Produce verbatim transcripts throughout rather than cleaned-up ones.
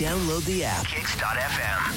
Download the app. Kicks dot F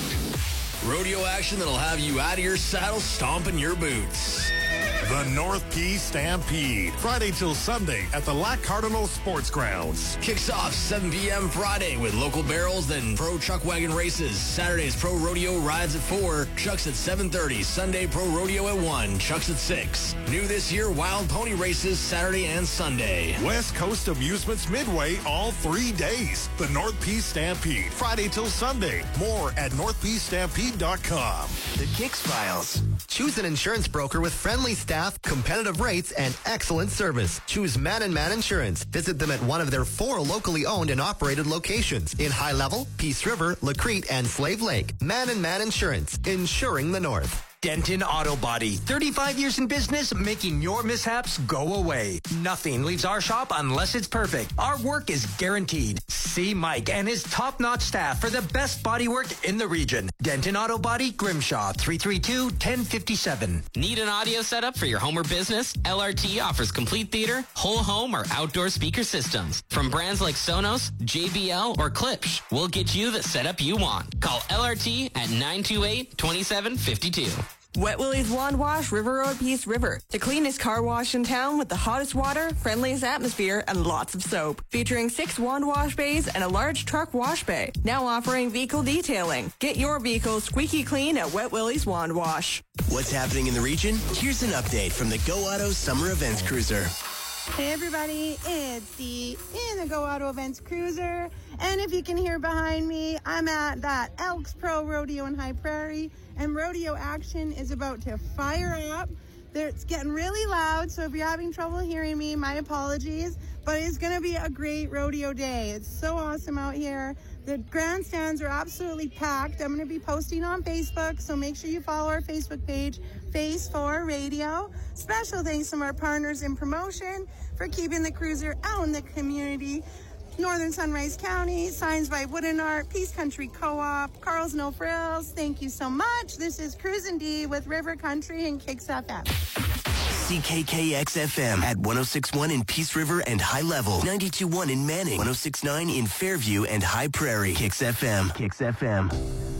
M. Rodeo action that'll have you out of your saddle stomping your boots. The North Key Stampede, Friday till Sunday at the Lac Cardinal Sports Grounds. Kicks off seven p.m. Friday with local barrels, then pro truck wagon races. Saturday's pro rodeo rides at four, Chucks at seven thirty. Sunday pro rodeo at one, Chucks at six. New this year, wild pony races Saturday and Sunday. West Coast Amusements Midway all three days. The North Key Stampede, Friday till Sunday. More at north pea stampede dot com. The Kicks Files. Choose an insurance broker with friendly staff, competitive rates, and excellent service. Choose Man and Man Insurance. Visit them at one of their four locally owned and operated locations in High Level, Peace River, Lacrete, and Slave Lake. Man and Man Insurance, insuring the North. Denton Auto Body. thirty-five years in business, making your mishaps go away. Nothing leaves our shop unless it's perfect. Our work is guaranteed. See Mike and his top-notch staff for the best body work in the region. Denton Auto Body, Grimshaw, three three two, one zero five seven. Need an audio setup for your home or business? L R T offers complete theater, whole home, or outdoor speaker systems. From brands like Sonos, J B L, or Klipsch, we'll get you the setup you want. Call L R T at nine two eight, two seven five two. Wet Willie's Wand Wash, River Road, Peace River. The cleanest car wash in town with the hottest water, friendliest atmosphere, and lots of soap. Featuring six wand wash bays and a large truck wash bay. Now offering vehicle detailing. Get your vehicle squeaky clean at Wet Willie's Wand Wash. What's happening in the region? Here's an update from the Go Auto Summer Events Cruiser. Hey everybody, it's the In the Go Auto Events Cruiser. And if you can hear behind me, I'm at that Elks Pro Rodeo in High Prairie. And rodeo action is about to fire up. It's getting really loud, so if you're having trouble hearing me, my apologies. But it's going to be a great rodeo day. It's so awesome out here. The grandstands are absolutely packed. I'm going to be posting on Facebook, so make sure you follow our Facebook page, Face four Radio. Special thanks to our partners in promotion for keeping the cruiser out in the community. Northern Sunrise County, Signs by Wooden Art, Peace Country Co-op, Carl's No Frills. Thank you so much. This is Cruisin' D with River Country and Kicks F M. C K K X F M at one oh six point one in Peace River and High Level, ninety-two point one in Manning, one oh six point nine in Fairview and High Prairie. Kicks F M. Kicks F M.